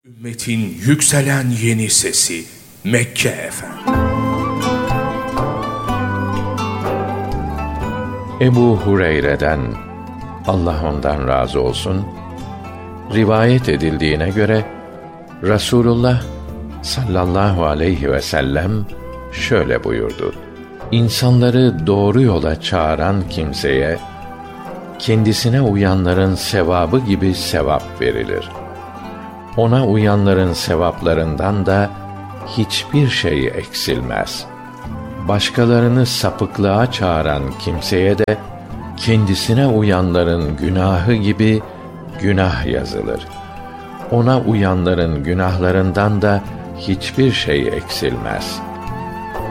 Ümmetin yükselen yeni sesi Mekke FM. Ebu Hureyre'den, Allah ondan razı olsun, rivayet edildiğine göre Resulullah sallallahu aleyhi ve sellem şöyle buyurdu: İnsanları doğru yola çağıran kimseye kendisine uyanların sevabı gibi sevap verilir. Ona uyanların sevaplarından da hiçbir şey eksilmez. Başkalarını sapıklığa çağıran kimseye de kendisine uyanların günahı gibi günah yazılır. Ona uyanların günahlarından da hiçbir şey eksilmez.